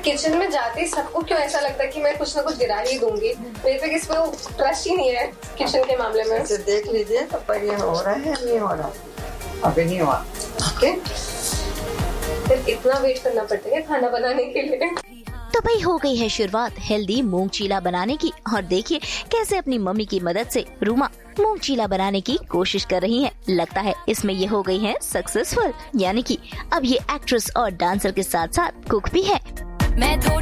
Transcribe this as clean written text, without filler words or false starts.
Kitchen में जाते ही सबको क्यों ऐसा लगता है कि मैं कुछ ना कुछ गिरा ही दूंगी। मेरे पे किसी को ट्रस्ट ही नहीं है किचन के मामले में। देख लीजिए तो पर ये हो रहा है नहीं हो रहा, अभी नहीं हुआ। ओके, फिर इतना वेट करना पड़ता है खाना बनाने के लिए। तो भाई हो गई है शुरुआत हेल्दी मूंग चीला बनाने की, और देखिए कैसे अपनी मम्मी की मदद से रूमा मूंग चीला बनाने की कोशिश कर रही हैं। लगता है इसमें ये हो गई हैं सक्सेसफुल, यानी कि अब ये एक्ट्रेस और डांसर के साथ साथ कुक भी है।